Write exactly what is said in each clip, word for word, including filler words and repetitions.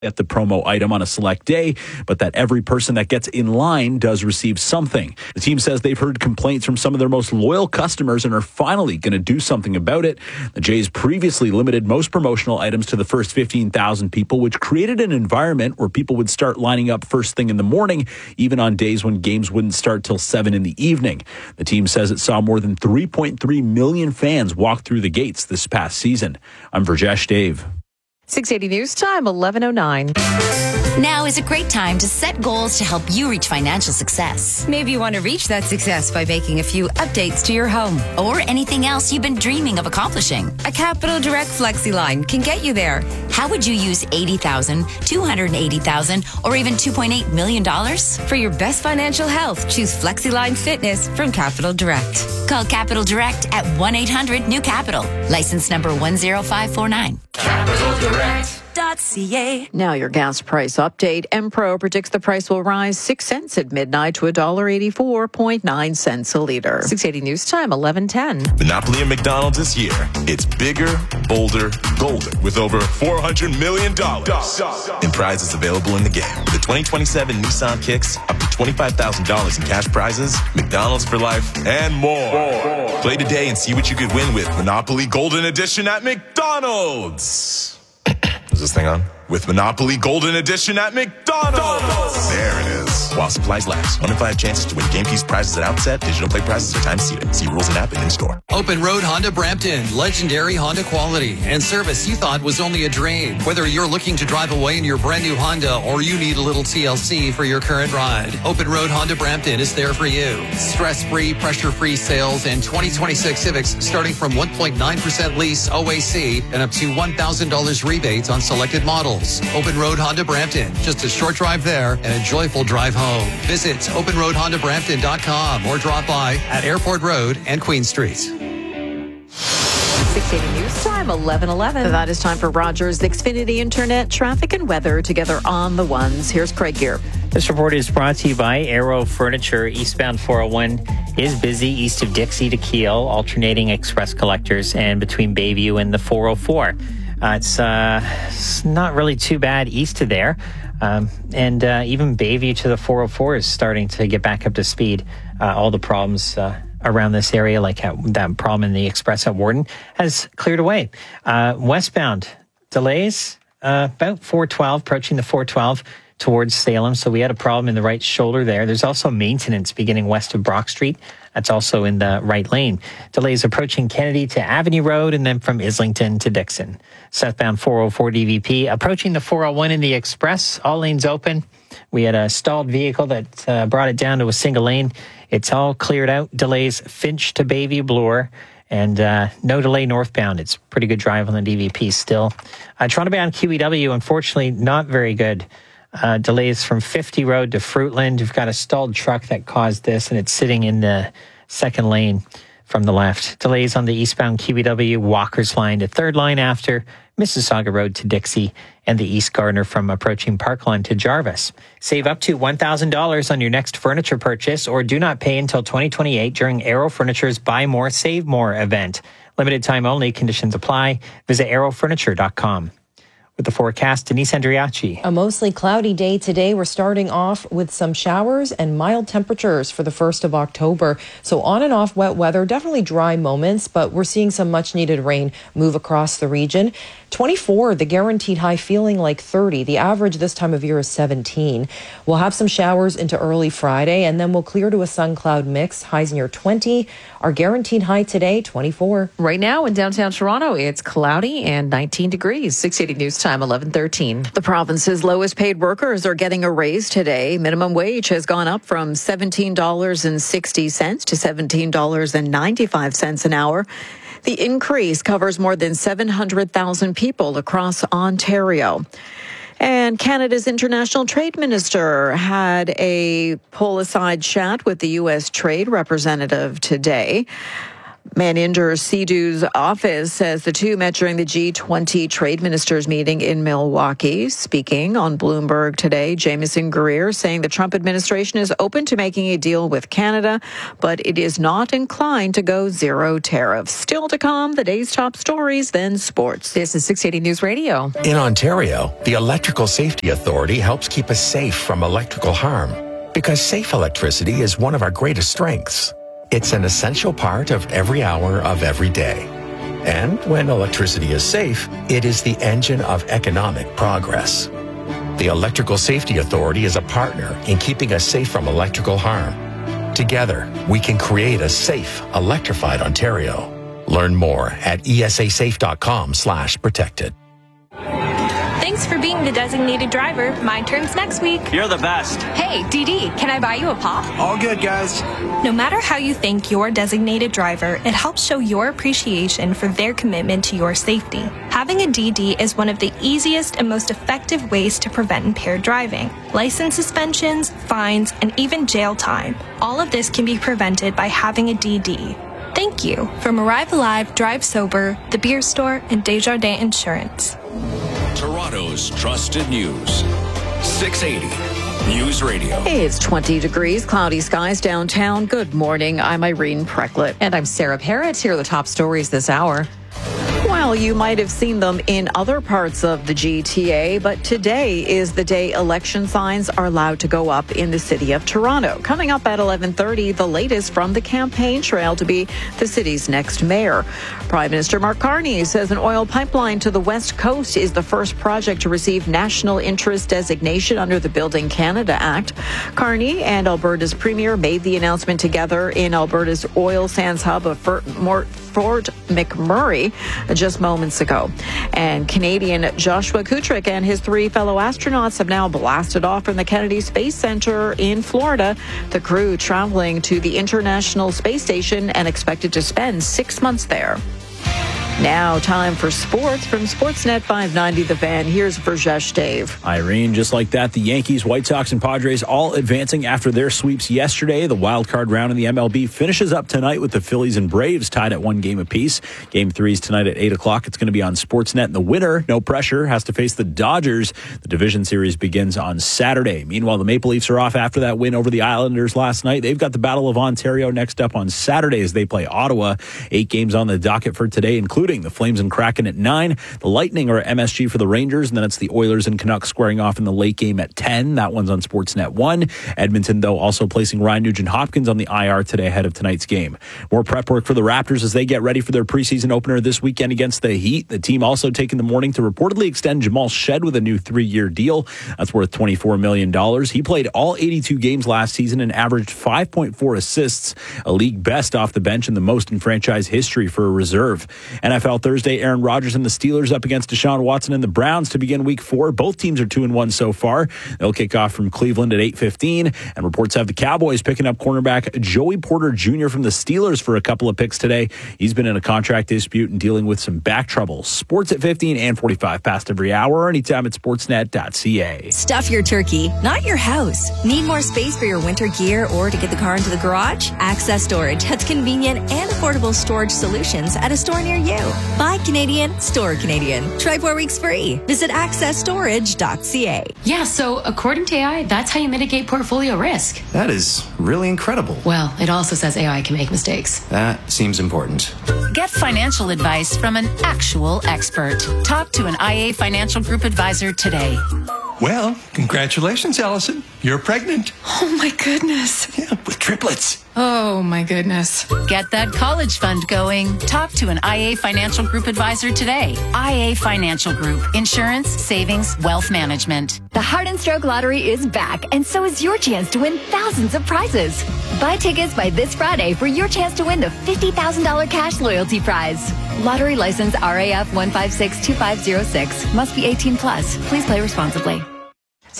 at the promo item on a select day, but that every person that gets in line does receive something. The team says they've heard complaints from some of their most loyal customers and are finally going to do something about it. The Jays previously limited most promotional items to the first fifteen thousand people, which created an environment where people would start lining up first thing in the morning, even on days when games wouldn't start till seven in the evening. The team says it saw more than three point three million fans walk through the gates this past season. I'm Virjesh Dave. six eighty News Time, eleven oh nine. Now is a great time to set goals to help you reach financial success. Maybe you want to reach that success by making a few updates to your home. Or anything else you've been dreaming of accomplishing. A Capital Direct FlexiLine can get you there. How would you use eighty thousand dollars, two hundred eighty thousand dollars, or even two point eight million dollars? For your best financial health, choose FlexiLine Fitness from Capital Direct. Call Capital Direct at one eight hundred new capital. License number one zero five four nine. Capital Direct. .ca. Now your gas price update. Empro predicts the price will rise six cents at midnight to one dollar eighty-four point nine cents a liter. six eighty News Time, eleven ten. Monopoly and McDonald's this year. It's bigger, bolder, golden with over four hundred million dollars in prizes available in the game. With the twenty twenty-seven Nissan Kicks, up to twenty-five thousand dollars in cash prizes, McDonald's for life, and more. more. Play today and see what you could win with Monopoly Golden Edition at McDonald's. Is this thing on? With Monopoly Golden Edition at McDonald's. There it is. While supplies last. One in five chances to win game piece prizes at outset. Digital play prizes are time seated. See rules and app and in store. Open Road Honda Brampton. Legendary Honda quality and service you thought was only a dream. Whether you're looking to drive away in your brand new Honda or you need a little T L C for your current ride, Open Road Honda Brampton is there for you. Stress-free, pressure-free sales and twenty twenty-six Civics starting from one point nine percent lease O A C and up to one thousand dollars rebates on selected models. Open Road Honda Brampton. Just a short drive there and a joyful drive home. Visit open road honda brampton dot com or drop by at Airport Road and Queen Street. six eighty News Time, eleven eleven. That is time for Rogers Xfinity Internet traffic and weather together on the ones. Here's Craig Gear. This report is brought to you by Aero Furniture. Eastbound four oh one is busy east of Dixie to Kiel, alternating express collectors, and between Bayview and the four oh four. Uh, it's, uh, it's not really too bad east of there. Um, and uh, even Bayview to the four oh four is starting to get back up to speed. Uh, all the problems uh, around this area, like at, that problem in the express at Warden, has cleared away. Uh, westbound delays, uh, about four twelve, approaching the four twelve towards Salem. So we had a problem in the right shoulder there. There's also maintenance beginning west of Brock Street. That's also in the right lane. Delays approaching Kennedy to Avenue Road and then from Islington to Dixon. Southbound four oh four D V P approaching the four oh one in the express. All lanes open. We had a stalled vehicle that uh, brought it down to a single lane. It's all cleared out. Delays Finch to Bayview Bloor. And uh, no delay northbound. It's pretty good drive on the D V P still. Uh, Toronto bound Q E W, unfortunately, not very good. Uh, delays from fifty Road to Fruitland. You've got a stalled truck that caused this, and it's sitting in the second lane from the left. Delays on the eastbound Q E W Walker's line to third line after Mississauga Road to Dixie, and the East Gardner from approaching Parkland to Jarvis. Save up to one thousand dollars on your next furniture purchase, or do not pay until twenty twenty-eight during Aero Furniture's Buy More, Save More event. Limited time only. Conditions apply. Visit aero furniture dot com. With the forecast, Denise Andriachi. A mostly cloudy day today. We're starting off with some showers and mild temperatures for the first of October. So on and off wet weather, definitely dry moments, but we're seeing some much needed rain move across the region. twenty-four, the guaranteed high, feeling like thirty. The average this time of year is seventeen. We'll have some showers into early Friday, and then we'll clear to a sun cloud mix. Highs near twenty. Our guaranteed high today, twenty-four. Right now in downtown Toronto, it's cloudy and nineteen degrees. six eighty News Time, eleven thirteen. The province's lowest paid workers are getting a raise today. Minimum wage has gone up from seventeen dollars and sixty cents to seventeen dollars and ninety-five cents an hour. The increase covers more than seven hundred thousand people across Ontario. And Canada's international trade minister had a pull-aside chat with the U S trade representative today. Maninder Sidhu's office says the two met during the G twenty trade ministers meeting in Milwaukee. Speaking on Bloomberg today, Jameson Greer saying the Trump administration is open to making a deal with Canada, but it is not inclined to go zero tariffs. Still to come, the day's top stories, then sports. This is six eighty News Radio. In Ontario, the Electrical Safety Authority helps keep us safe from electrical harm because safe electricity is one of our greatest strengths. It's an essential part of every hour of every day. And when electricity is safe, it is the engine of economic progress. The Electrical Safety Authority is a partner in keeping us safe from electrical harm. Together, we can create a safe, electrified Ontario. Learn more at esasafe.com slash protected. Thanks for being the designated driver. My turn's next week. You're the best. Hey, D D, can I buy you a pop? All good, guys. No matter how you thank your designated driver, it helps show your appreciation for their commitment to your safety. Having a D D is one of the easiest and most effective ways to prevent impaired driving. License suspensions, fines, and even jail time. All of this can be prevented by having a D D. Thank you. From Arrive Alive, Drive Sober, The Beer Store, and Desjardins Insurance. Toronto's trusted news. six eighty News Radio. Hey, it's twenty degrees, cloudy skies downtown. Good morning. I'm Irene Precklett. And I'm Sarah Parrott. Here are the top stories this hour. Well, you might have seen them in other parts of the G T A, but today is the day election signs are allowed to go up in the city of Toronto. Coming up at eleven thirty, the latest from the campaign trail to be the city's next mayor. Prime Minister Mark Carney says an oil pipeline to the west coast is the first project to receive national interest designation under the Building Canada Act. Carney and Alberta's premier made the announcement together in Alberta's oil sands hub of Fort McMurray just moments ago. And Canadian Joshua Kutrick and his three fellow astronauts have now blasted off from the Kennedy Space Center in Florida. The crew traveling to the International Space Station and expected to spend six months there. Now, time for sports from Sportsnet five ninety The Fan. Here's Burjesh Dave. Irene, just like that, the Yankees, White Sox, and Padres all advancing after their sweeps yesterday. The wild card round in the M L B finishes up tonight with the Phillies and Braves tied at one game apiece. Game three is tonight at eight o'clock. It's going to be on Sportsnet. And the winner, no pressure, has to face the Dodgers. The division series begins on Saturday. Meanwhile, the Maple Leafs are off after that win over the Islanders last night. They've got the Battle of Ontario next up on Saturday as they play Ottawa. Eight games on the docket for today, including the Flames and Kraken at nine. The Lightning are at M S G for the Rangers, and then it's the Oilers and Canucks squaring off in the late game at ten. That one's on Sportsnet one. Edmonton, though, also placing Ryan Nugent-Hopkins on the I R today ahead of tonight's game. More prep work for the Raptors as they get ready for their preseason opener this weekend against the Heat. The team also taking the morning to reportedly extend Jamal Shedd with a new three-year deal. That's worth twenty-four million dollars. He played all eighty-two games last season and averaged five point four assists, a league best off the bench and the most in franchise history for a reserve. N F L Thursday, Aaron Rodgers and the Steelers up against Deshaun Watson and the Browns to begin week four. Both teams are two and one so far. They'll kick off from Cleveland at eight fifteen, and reports have the Cowboys picking up cornerback Joey Porter Junior from the Steelers for a couple of picks today. He's been in a contract dispute and dealing with some back trouble. Sports at fifteen and forty-five past every hour, anytime at sportsnet dot c a. Stuff your turkey, not your house. Need more space for your winter gear or to get the car into the garage? Access Storage has convenient and affordable storage solutions at a store near you. Buy Canadian, store Canadian. Try four weeks free. Visit access storage dot c a. Yeah, so according to A I, that's how you mitigate portfolio risk. That is really incredible. Well, it also says A I can make mistakes. That seems important. Get financial advice from an actual expert. Talk to an I A Financial Group advisor today. Well, congratulations, Allison. You're pregnant. Oh, my goodness. Yeah, with triplets. Oh, my goodness. Get that college fund going. Talk to an I A Financial Group advisor today. I A Financial Group. Insurance, savings, wealth management. The Heart and Stroke Lottery is back, and so is your chance to win thousands of prizes. Buy tickets by this Friday for your chance to win the fifty thousand dollars cash loyalty prize. Lottery license R A F one five six two five zero six. Must be eighteen plus. Please play responsibly.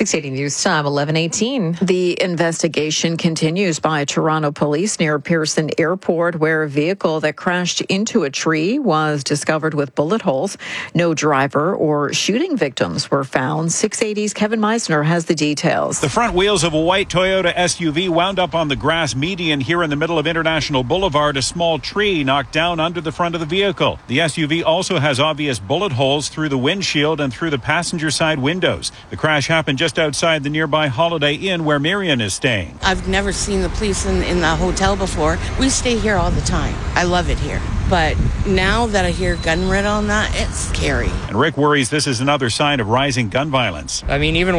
six eighty News Time, eleven eighteen. The investigation continues by Toronto police near Pearson Airport, where a vehicle that crashed into a tree was discovered with bullet holes. No driver or shooting victims were found. six eighty's Kevin Meisner has the details. The front wheels of a white Toyota S U V wound up on the grass median here in the middle of International Boulevard. A small tree knocked down under the front of the vehicle. The S U V also has obvious bullet holes through the windshield and through the passenger side windows. The crash happened just outside the nearby Holiday Inn where Marion is staying. I've never seen the police in, in the hotel before. We stay here all the time. I love it here. But now that I hear gun red on that, it's scary. And Rick worries this is another sign of rising gun violence. I mean, even